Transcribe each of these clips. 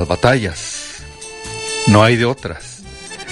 batallas. No hay de otras.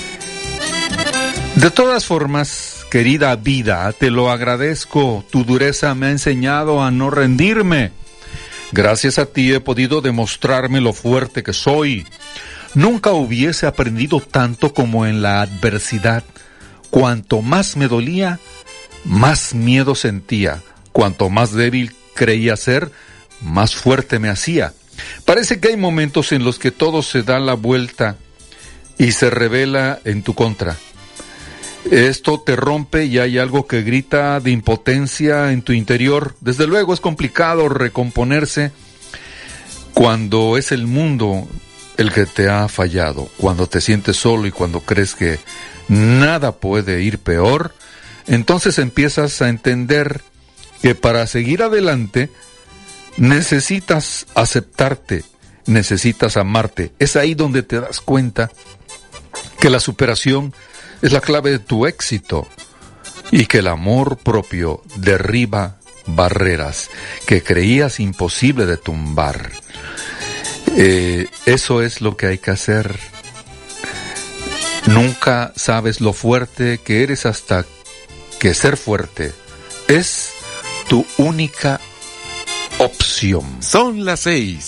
De todas formas, querida vida, te lo agradezco. Tu dureza me ha enseñado a no rendirme. Gracias a ti he podido demostrarme lo fuerte que soy. Nunca hubiese aprendido tanto como en la adversidad. Cuanto más me dolía, más miedo sentía. Cuanto más débil creía ser, más fuerte me hacía. Parece que hay momentos en los que todo se da la vuelta y se revela en tu contra. Esto te rompe y hay algo que grita de impotencia en tu interior. Desde luego es complicado recomponerse cuando es el mundo el que te ha fallado, cuando te sientes solo y cuando crees que nada puede ir peor. Entonces empiezas a entender que para seguir adelante necesitas aceptarte, necesitas amarte. Es ahí donde te das cuenta que la superación es la clave de tu éxito y que el amor propio derriba barreras que creías imposible de tumbar. Eso es lo que hay que hacer. Nunca sabes lo fuerte que eres hasta que ser fuerte es tu única opción. Son las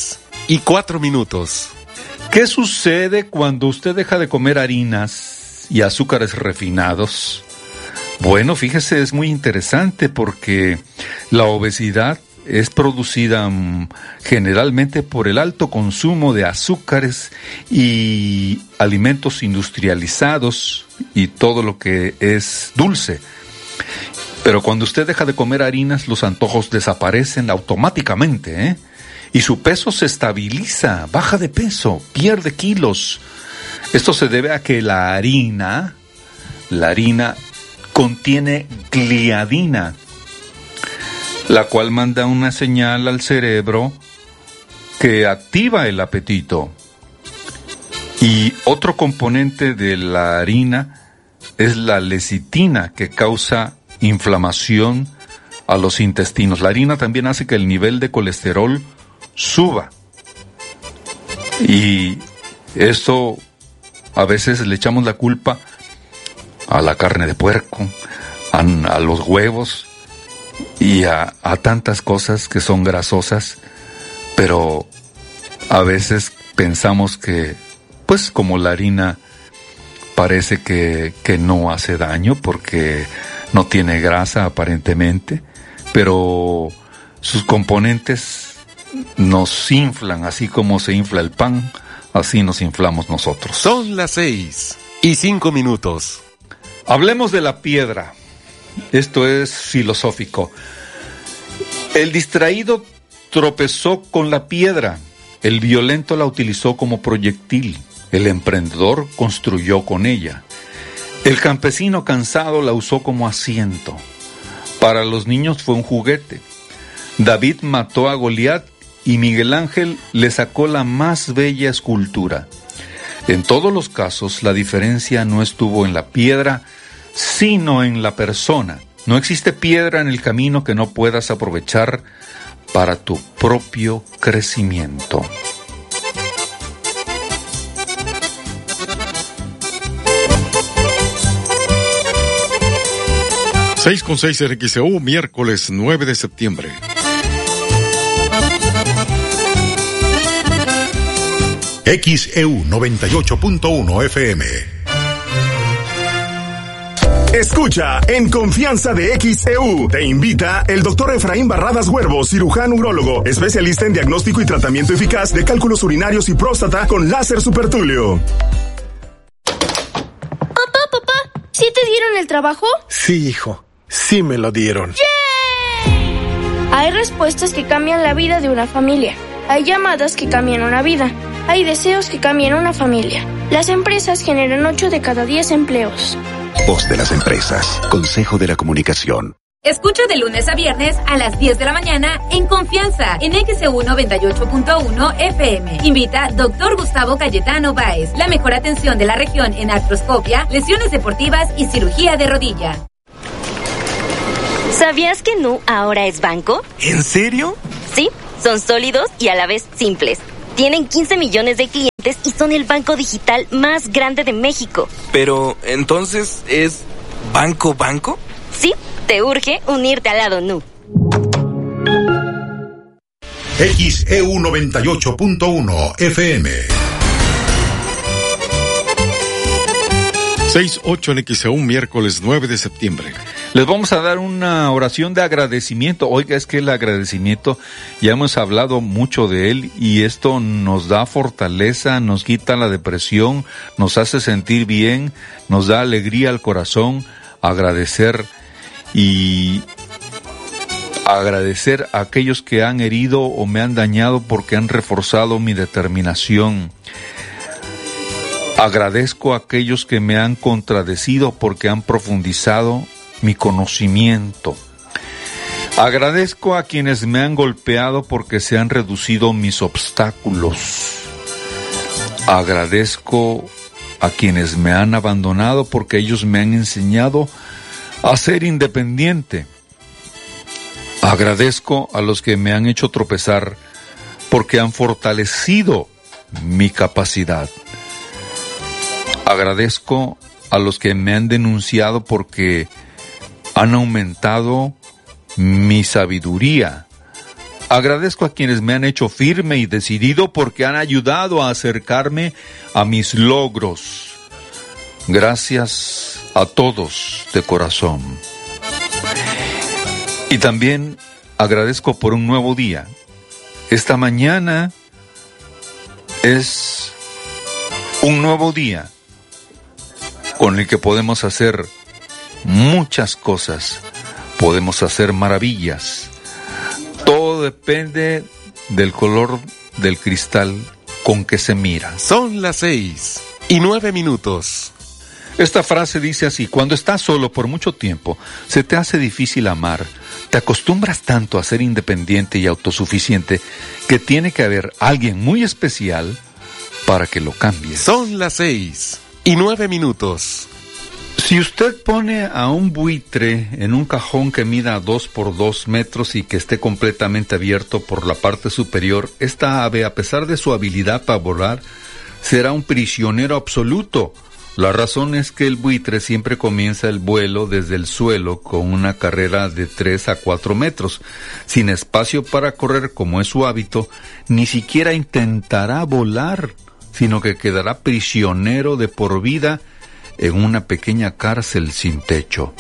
6:04. ¿Qué sucede cuando usted deja de comer harinas y azúcares refinados? Bueno, fíjese, es muy interesante porque la obesidad es producida generalmente por el alto consumo de azúcares y alimentos industrializados y todo lo que es dulce. Pero cuando usted deja de comer harinas, los antojos desaparecen automáticamente, ¿eh? Y su peso se estabiliza, baja de peso, pierde kilos. Esto se debe a que la harina contiene gliadina, la cual manda una señal al cerebro que activa el apetito. Y otro componente de la harina es la lecitina, que causa inflamación a los intestinos. La harina también hace que el nivel de colesterol suba. Y esto a veces le echamos la culpa a la carne de puerco, a los huevos y a tantas cosas que son grasosas, pero a veces pensamos que, pues como la harina parece que no hace daño porque no tiene grasa aparentemente, pero sus componentes nos inflan, así como se infla el pan, así nos inflamos nosotros. Son las 6:05. Hablemos de la piedra. Esto es filosófico. El distraído tropezó con la piedra, el violento la utilizó como proyectil, el emprendedor construyó con ella. El campesino cansado la usó como asiento. Para los niños fue un juguete. David mató a Goliat y Miguel Ángel le sacó la más bella escultura. En todos los casos, la diferencia no estuvo en la piedra, sino en la persona. No existe piedra en el camino que no puedas aprovechar para tu propio crecimiento. 6:06 RXEU, miércoles 9 de septiembre. XEU 98.1 FM. Escucha En Confianza de XEU. Te invita el doctor Efraín Barradas Huervo, cirujano urólogo, especialista en diagnóstico y tratamiento eficaz de cálculos urinarios y próstata con láser supertulio. Papá, ¿sí te dieron el trabajo? Sí, hijo, sí me lo dieron. ¡Yay! Hay respuestas que cambian la vida de una familia. Hay llamadas que cambian una vida. Hay deseos que cambian una familia. Las empresas generan 8 de cada 10 empleos. Voz de las empresas. Consejo de la Comunicación. Escucha de lunes a viernes a las 10 de la mañana en Confianza en XEU 98.1 FM. Invita Dr. Gustavo Cayetano Báez. La mejor atención de la región en artroscopia, lesiones deportivas y cirugía de rodilla. ¿Sabías que Nu ahora es banco? ¿En serio? Sí, son sólidos y a la vez simples. Tienen 15 millones de clientes y son el banco digital más grande de México. Pero, ¿entonces es banco? Sí, te urge unirte al lado Nu. XEU 98.1 FM. 6:08 en XEU, miércoles 9 de septiembre. Les vamos a dar una oración de agradecimiento. Oiga, es que el agradecimiento, ya hemos hablado mucho de él y esto nos da fortaleza, nos quita la depresión, nos hace sentir bien, nos da alegría al corazón. Agradecer a aquellos que han herido o me han dañado porque han reforzado mi determinación. Agradezco a aquellos que me han contradecido porque han profundizado mi conocimiento. Agradezco a quienes me han golpeado porque se han reducido mis obstáculos. Agradezco a quienes me han abandonado porque ellos me han enseñado a ser independiente. Agradezco a los que me han hecho tropezar porque han fortalecido mi capacidad. Agradezco a los que me han denunciado porque han aumentado mi sabiduría. Agradezco a quienes me han hecho firme y decidido porque han ayudado a acercarme a mis logros. Gracias a todos de corazón. Y también agradezco por un nuevo día. Esta mañana es un nuevo día con el que podemos hacer muchas cosas, podemos hacer maravillas. Todo depende del color del cristal con que se mira. Son las 6:09. Esta frase dice así: cuando estás solo por mucho tiempo, se te hace difícil amar. Te acostumbras tanto a ser independiente y autosuficiente que tiene que haber alguien muy especial para que lo cambie. Son las 6:09. Si usted pone a un buitre en un cajón que mida 2 por 2 metros y que esté completamente abierto por la parte superior, esta ave, a pesar de su habilidad para volar, será un prisionero absoluto. La razón es que el buitre siempre comienza el vuelo desde el suelo con una carrera de 3 a 4 metros. Sin espacio para correr como es su hábito, ni siquiera intentará volar, sino que quedará prisionero de por vida en una pequeña cárcel sin techo.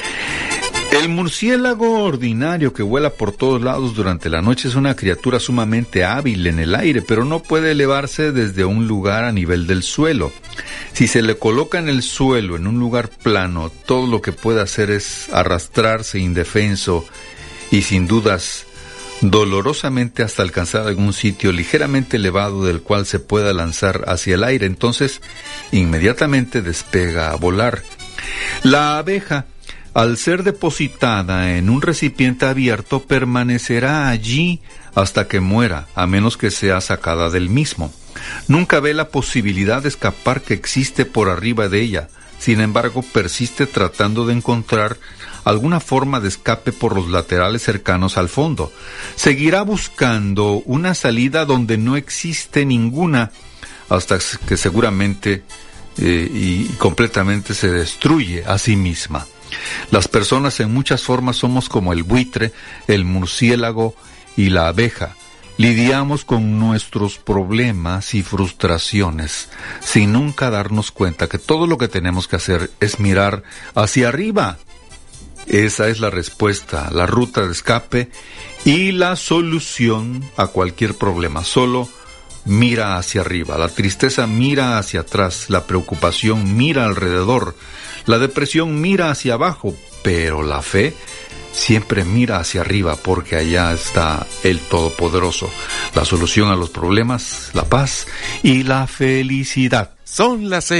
El murciélago ordinario que vuela por todos lados durante la noche es una criatura sumamente hábil en el aire, pero no puede elevarse desde un lugar a nivel del suelo. Si se le coloca en el suelo, en un lugar plano, todo lo que puede hacer es arrastrarse indefenso y sin dudas dolorosamente hasta alcanzar algún sitio ligeramente elevado del cual se pueda lanzar hacia el aire. Entonces, inmediatamente despega a volar. La abeja, al ser depositada en un recipiente abierto, permanecerá allí hasta que muera, a menos que sea sacada del mismo. Nunca ve la posibilidad de escapar que existe por arriba de ella. Sin embargo, persiste tratando de encontrar alguna forma de escape por los laterales cercanos al fondo. Seguirá buscando una salida donde no existe ninguna, hasta que seguramente y completamente se destruye a sí misma. Las personas en muchas formas somos como el buitre, el murciélago y la abeja. Lidiamos con nuestros problemas y frustraciones sin nunca darnos cuenta que todo lo que tenemos que hacer es mirar hacia arriba. Esa es la respuesta, la ruta de escape y la solución a cualquier problema. Solo mira hacia arriba. La tristeza mira hacia atrás, la preocupación mira alrededor, la depresión mira hacia abajo, pero la fe siempre mira hacia arriba porque allá está el Todopoderoso. La solución a los problemas, la paz y la felicidad. Son las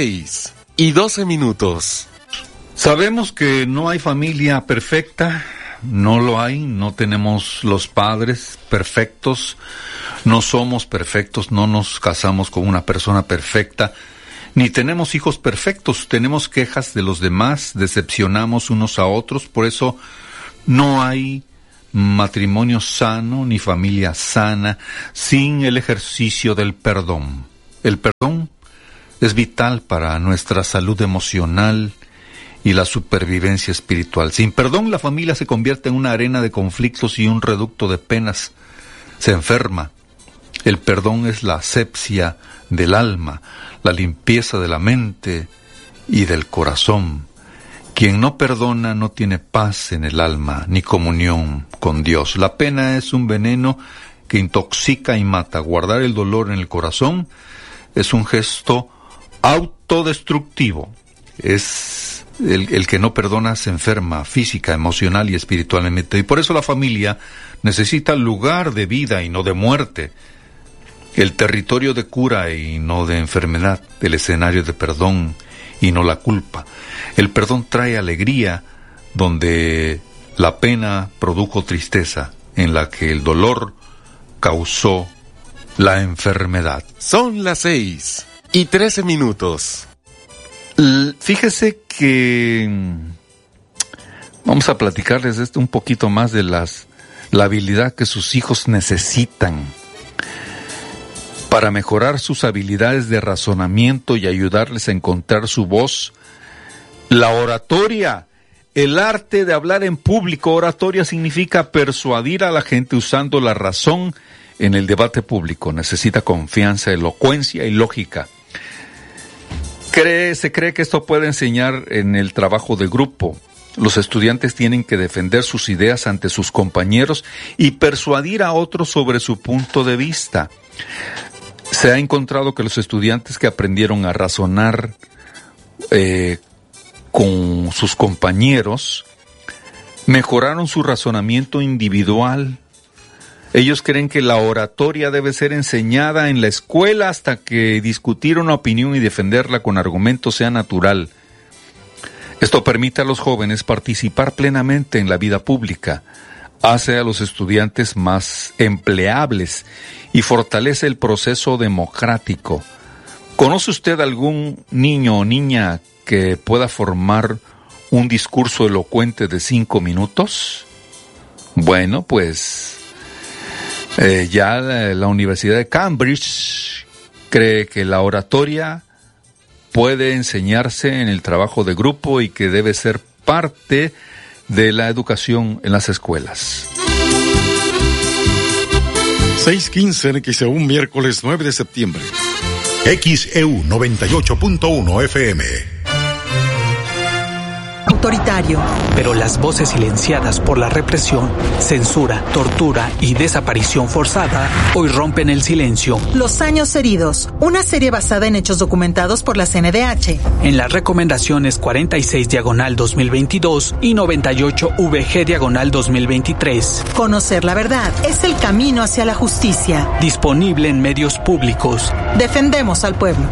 6:12. Sabemos que no hay familia perfecta, no lo hay, no tenemos los padres perfectos, no somos perfectos, no nos casamos con una persona perfecta, ni tenemos hijos perfectos, tenemos quejas de los demás, decepcionamos unos a otros, por eso no hay matrimonio sano ni familia sana sin el ejercicio del perdón. El perdón es vital para nuestra salud emocional y la supervivencia espiritual. Sin perdón, la familia se convierte en una arena de conflictos y un reducto de penas. Se enferma. El perdón es la asepsia del alma, la limpieza de la mente y del corazón. Quien no perdona no tiene paz en el alma ni comunión con Dios. La pena es un veneno que intoxica y mata. Guardar el dolor en el corazón es un gesto autodestructivo. Es el que no perdona se enferma física, emocional y espiritualmente. Y por eso la familia necesita lugar de vida y no de muerte. El territorio de cura y no de enfermedad. El escenario de perdón y no la culpa. El perdón trae alegría donde la pena produjo tristeza, en la que el dolor causó la enfermedad. Son las 6:13. Fíjese que vamos a platicarles de esto un poquito más de la habilidad que sus hijos necesitan para mejorar sus habilidades de razonamiento y ayudarles a encontrar su voz. La oratoria, el arte de hablar en público. Oratoria significa persuadir a la gente usando la razón en el debate público. Necesita confianza, elocuencia y lógica. Se cree que esto puede enseñar en el trabajo de grupo. Los estudiantes tienen que defender sus ideas ante sus compañeros y persuadir a otros sobre su punto de vista. Se ha encontrado que los estudiantes que aprendieron a razonar con sus compañeros mejoraron su razonamiento individual. Ellos creen que la oratoria debe ser enseñada en la escuela hasta que discutir una opinión y defenderla con argumentos sea natural. Esto permite a los jóvenes participar plenamente en la vida pública, hace a los estudiantes más empleables y fortalece el proceso democrático. ¿Conoce usted algún niño o niña que pueda formar un discurso elocuente de 5 minutos? Bueno, pues ya la Universidad de Cambridge cree que la oratoria puede enseñarse en el trabajo de grupo y que debe ser parte de la educación en las escuelas. 6:15 en XEU, miércoles 9 de septiembre. XEU 98.1 FM. Autoritario. Pero las voces silenciadas por la represión, censura, tortura y desaparición forzada hoy rompen el silencio. Los años heridos, una serie basada en hechos documentados por la CNDH. En las recomendaciones 46/2022 y 98/VG/2023. Conocer la verdad es el camino hacia la justicia. Disponible en medios públicos. Defendemos al pueblo.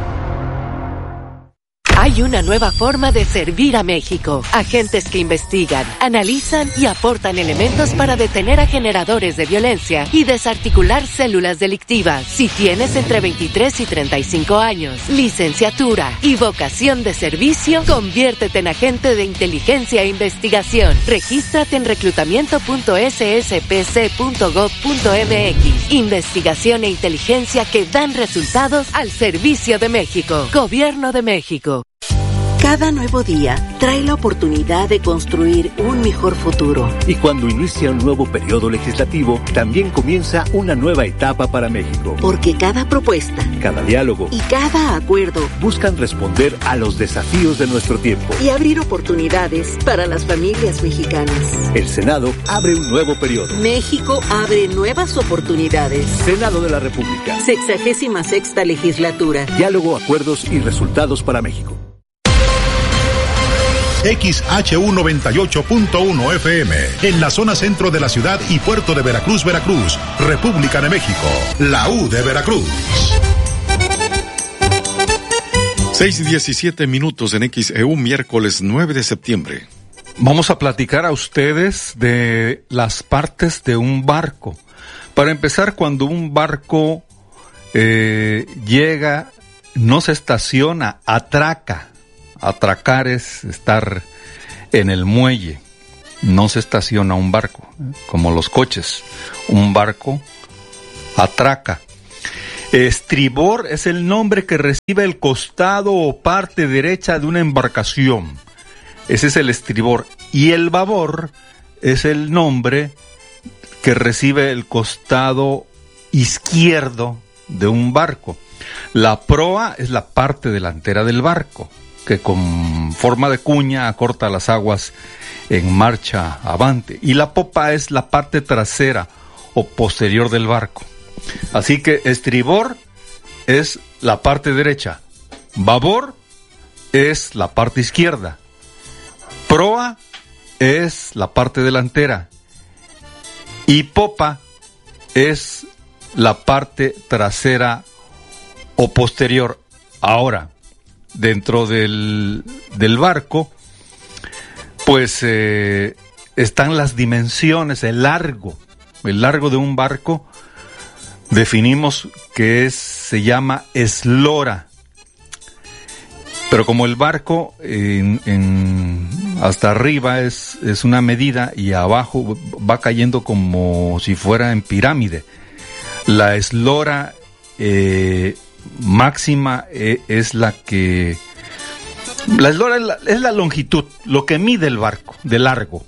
Hay una nueva forma de servir a México. Agentes que investigan, analizan y aportan elementos para detener a generadores de violencia y desarticular células delictivas. Si tienes entre 23 y 35 años, licenciatura y vocación de servicio, conviértete en agente de inteligencia e investigación. Regístrate en reclutamiento.sspc.gov.mx. Investigación e inteligencia que dan resultados al servicio de México. Gobierno de México. Cada nuevo día trae la oportunidad de construir un mejor futuro. Y cuando inicia un nuevo periodo legislativo, también comienza una nueva etapa para México. Porque cada propuesta, cada diálogo y cada acuerdo buscan responder a los desafíos de nuestro tiempo y abrir oportunidades para las familias mexicanas. El Senado abre un nuevo periodo. México abre nuevas oportunidades. Senado de la República. 66ª legislatura. Diálogo, acuerdos y resultados para México. XHU 98.1 FM, en la zona centro de la ciudad y puerto de Veracruz, Veracruz, República de México, la U de Veracruz. 6:17 en XEU, miércoles 9 de septiembre. Vamos a platicar a ustedes de las partes de un barco. Para empezar, cuando un barco llega, no se estaciona, atraca. Atracar es estar en el muelle. No se estaciona un barco, como los coches. Un barco atraca. Estribor es el nombre que recibe el costado o parte derecha de una embarcación. Ese es el estribor. Y el babor es el nombre que recibe el costado izquierdo de un barco. La proa es la parte delantera del barco, que con forma de cuña acorta las aguas en marcha avante. Y la popa es la parte trasera o posterior del barco. Así que estribor es la parte derecha, babor es la parte izquierda, proa es la parte delantera y popa es la parte trasera o posterior. Ahora, dentro del barco, pues están las dimensiones, el largo de un barco. Definimos que se llama eslora. Pero como el barco hasta arriba es una medida y abajo va cayendo como si fuera en pirámide. La eslora máxima es la que... La eslora es la longitud, lo que mide el barco, de largo.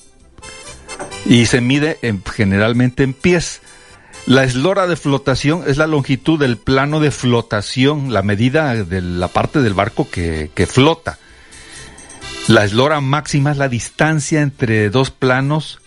Y se mide generalmente en pies. La eslora de flotación es la longitud del plano de flotación, la medida de la parte del barco que flota. La eslora máxima es la distancia entre dos planos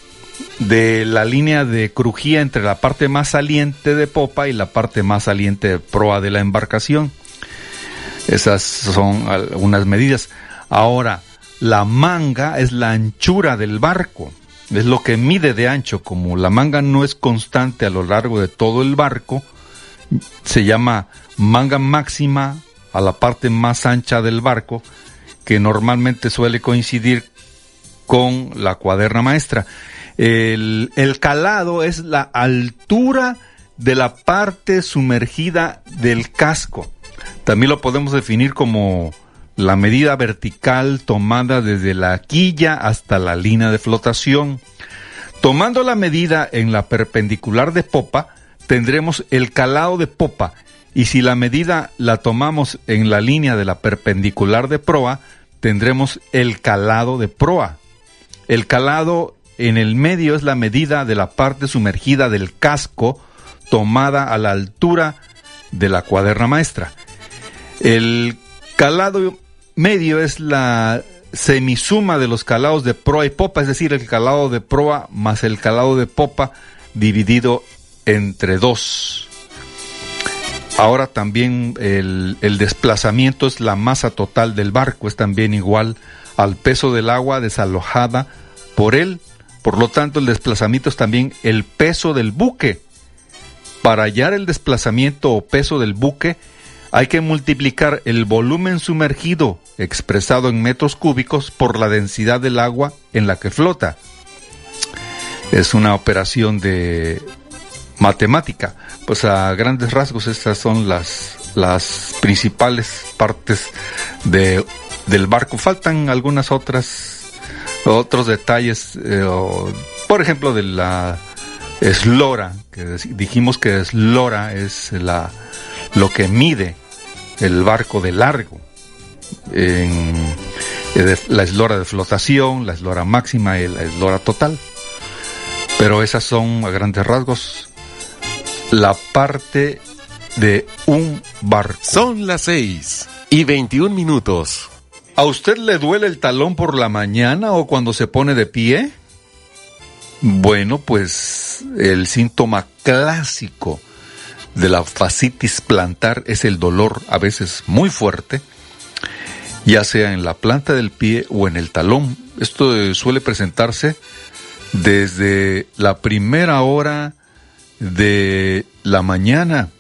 de la línea de crujía entre la parte más saliente de popa y la parte más saliente de proa de la embarcación. Esas son algunas medidas. Ahora, la manga es la anchura del barco. Es lo que mide de ancho. Como la manga no es constante a lo largo de todo el barco, se llama manga máxima a la parte más ancha del barco, que normalmente suele coincidir con la cuaderna maestra. El calado es la altura de la parte sumergida del casco. También lo podemos definir como la medida vertical tomada desde la quilla hasta la línea de flotación. Tomando la medida en la perpendicular de popa, tendremos el calado de popa, y si la medida la tomamos en la línea de la perpendicular de proa, tendremos el calado de proa. El calado en el medio es la medida de la parte sumergida del casco tomada a la altura de la cuaderna maestra. El calado medio es la semisuma de los calados de proa y popa, es decir, el calado de proa más el calado de popa dividido entre 2. Ahora también el desplazamiento es la masa total del barco, es también igual al peso del agua desalojada por él. Por lo tanto, el desplazamiento es también el peso del buque. Para hallar el desplazamiento o peso del buque, hay que multiplicar el volumen sumergido, expresado en metros cúbicos, por la densidad del agua en la que flota. Es una operación de matemática. Pues a grandes rasgos estas son las principales partes del barco. Faltan algunas otros detalles, por ejemplo, de la eslora, que dijimos que eslora es lo que mide el barco de largo, la eslora de flotación, la eslora máxima y la eslora total. Pero esas son a grandes rasgos la parte de un barco. Son las 6:21. ¿A usted le duele el talón por la mañana o cuando se pone de pie? Bueno, pues el síntoma clásico de la fascitis plantar es el dolor, a veces muy fuerte, ya sea en la planta del pie o en el talón. Esto suele presentarse desde la primera hora de la mañana,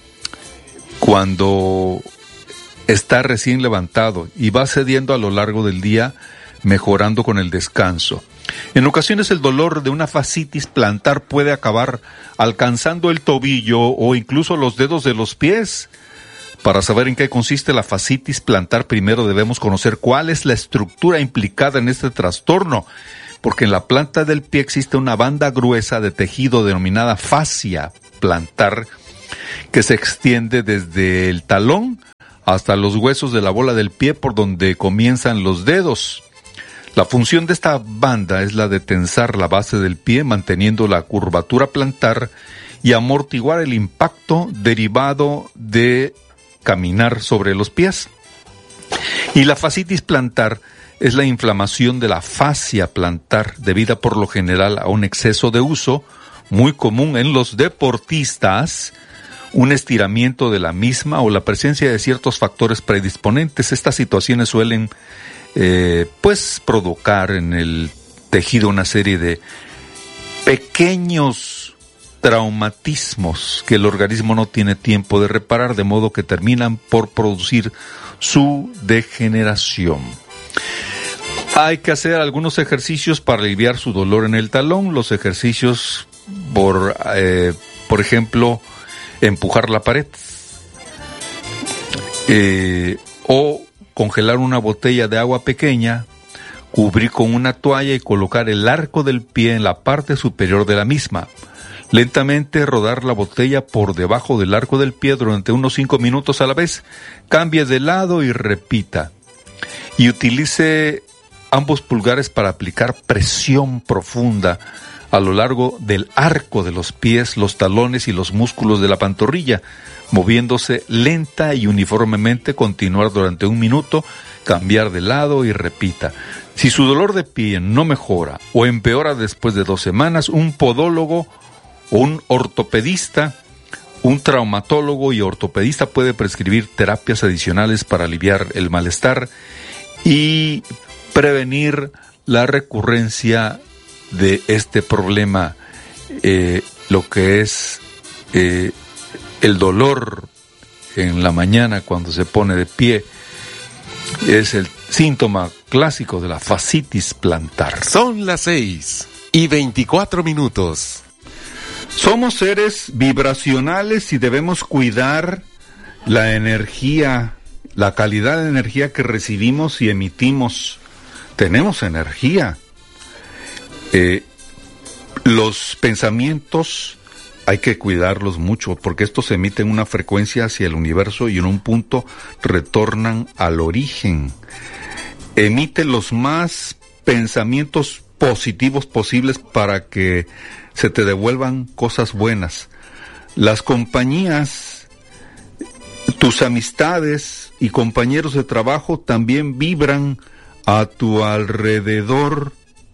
cuando está recién levantado, y va cediendo a lo largo del día, mejorando con el descanso. En ocasiones el dolor de una fascitis plantar puede acabar alcanzando el tobillo o incluso los dedos de los pies. Para saber en qué consiste la fascitis plantar, primero debemos conocer cuál es la estructura implicada en este trastorno, porque en la planta del pie existe una banda gruesa de tejido denominada fascia plantar, que se extiende desde el talón hasta los huesos de la bola del pie por donde comienzan los dedos. La función de esta banda es la de tensar la base del pie, manteniendo la curvatura plantar y amortiguar el impacto derivado de caminar sobre los pies. Y la fascitis plantar es la inflamación de la fascia plantar debida por lo general a un exceso de uso, muy común en los deportistas, un estiramiento de la misma o la presencia de ciertos factores predisponentes. Estas situaciones suelen provocar en el tejido una serie de pequeños traumatismos que el organismo no tiene tiempo de reparar, de modo que terminan por producir su degeneración. Hay que hacer algunos ejercicios para aliviar su dolor en el talón. Los ejercicios, por ejemplo, empujar la pared o congelar una botella de agua pequeña, cubrir con una toalla y colocar el arco del pie en la parte superior de la misma. Lentamente rodar la botella por debajo del arco del pie durante unos 5 minutos a la vez. Cambie de lado y repita. Y utilice ambos pulgares para aplicar presión profunda a lo largo del arco de los pies, los talones y los músculos de la pantorrilla, moviéndose lenta y uniformemente. Continuar durante 1 minuto, cambiar de lado y repita. Si su dolor de pie no mejora o empeora después de 2 semanas, un podólogo o un ortopedista, un traumatólogo y ortopedista puede prescribir terapias adicionales para aliviar el malestar y prevenir la recurrencia de este problema, lo que es el dolor en la mañana cuando se pone de pie. Es el síntoma clásico de la fascitis plantar. Son las 6:24. Somos seres vibracionales y debemos cuidar la energía, la calidad de energía que recibimos y emitimos. Tenemos energía. Los pensamientos hay que cuidarlos mucho porque estos emiten una frecuencia hacia el universo y en un punto retornan al origen. Emite los más pensamientos positivos posibles para que se te devuelvan cosas buenas. Las compañías, tus amistades y compañeros de trabajo también vibran a tu alrededor.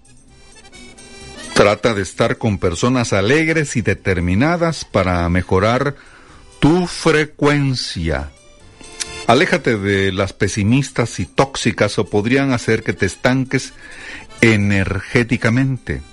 Trata de estar con personas alegres y determinadas para mejorar tu frecuencia. Aléjate de las pesimistas y tóxicas o podrían hacer que te estanques energéticamente.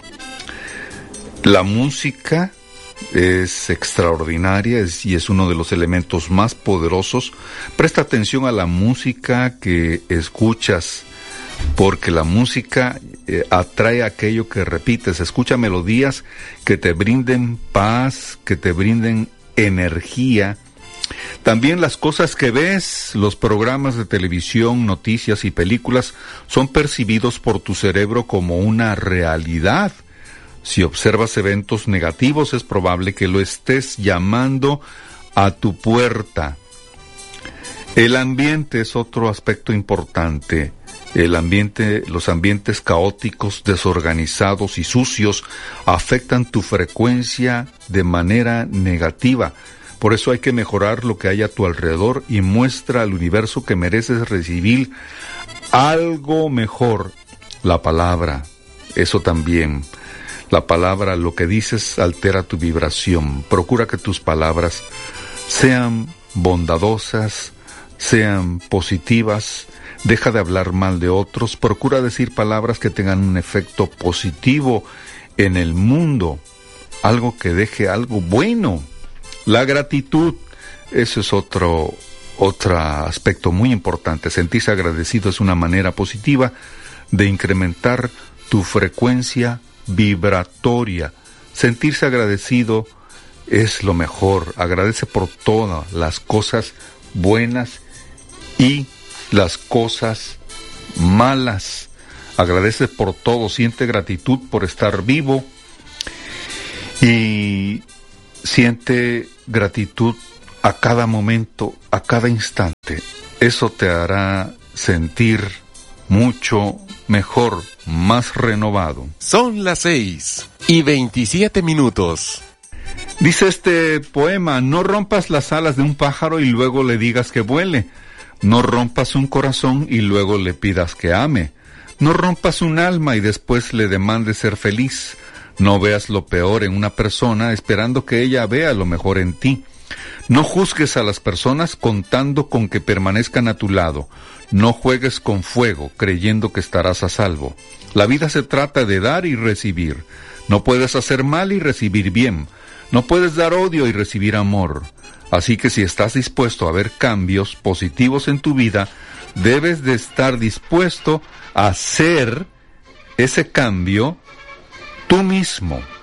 La música es extraordinaria y es uno de los elementos más poderosos. Presta atención a la música que escuchas, porque la música atrae aquello que repites. Escucha melodías que te brinden paz, que te brinden energía. También las cosas que ves, los programas de televisión, noticias y películas son percibidos por tu cerebro como una realidad. Si observas eventos negativos, es probable que lo estés llamando a tu puerta. El ambiente es otro aspecto importante. Los ambientes caóticos, desorganizados y sucios afectan tu frecuencia de manera negativa. Por eso hay que mejorar lo que hay a tu alrededor y muestra al universo que mereces recibir algo mejor. La palabra, eso también. La palabra, lo que dices, altera tu vibración. Procura que tus palabras sean bondadosas, sean positivas. Deja de hablar mal de otros. Procura decir palabras que tengan un efecto positivo en el mundo. Algo que deje algo bueno. La gratitud, eso es otro aspecto muy importante. Sentirse agradecido es una manera positiva de incrementar tu frecuencia vibratoria. Sentirse agradecido es lo mejor. Agradece por todas las cosas buenas y las cosas malas. Agradece por todo, siente gratitud por estar vivo y Siente gratitud a cada momento, a cada instante. Eso te hará sentir mucho mejor, más renovado. Son las 6:27. Dice este poema: no rompas las alas de un pájaro y luego le digas que vuele. No rompas un corazón y luego le pidas que ame. No rompas un alma y después le demandes ser feliz. No veas lo peor en una persona esperando que ella vea lo mejor en ti. No juzgues a las personas contando con que permanezcan a tu lado. No juegues con fuego creyendo que estarás a salvo. La vida se trata de dar y recibir. No puedes hacer mal y recibir bien. No puedes dar odio y recibir amor. Así que si estás dispuesto a ver cambios positivos en tu vida, debes de estar dispuesto a hacer ese cambio tú mismo.